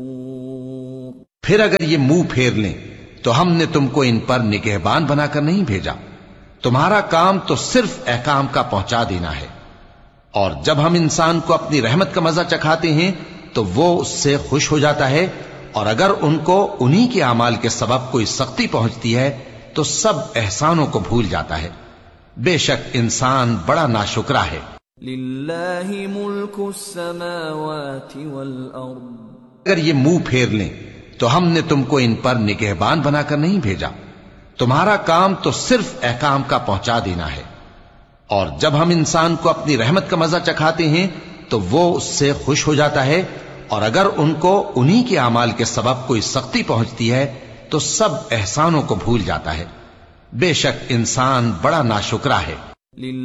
फिर अगर ये मुंह फेर लें तो हमने तुमको इन पर निगहबान बनाकर नहीं भेजा। तुम्हारा काम तो सिर्फ अहकाम का पहुंचा देना है। और जब हम इंसान को अपनी रहमत का मजा चखाते हैं तो वो उससे खुश हो जाता है, और अगर उनको उन्हीं के अमाल के सबब कोई सख्ती पहुंचती है तो सब एहसानों को भूल जाता है। बेशक इंसान बड़ा नाशुक्रा है। लिल्लाहि मुल्कुस समावाति वल अर्द। अगर ये मुंह फेर लें तो हमने तुमको इन पर निगहबान बनाकर नहीं भेजा। तुम्हारा काम तो सिर्फ अहकाम का पहुंचा देना है। और जब हम इंसान को अपनी रहमत का मजा चखाते हैं तो वो उससे खुश हो जाता है, और अगर उनको उन्हीं के अमाल के सबब कोई सख्ती पहुंचती है तो सब एहसानों को भूल जाता है। बेशक इंसान बड़ा नाशुक्रा है।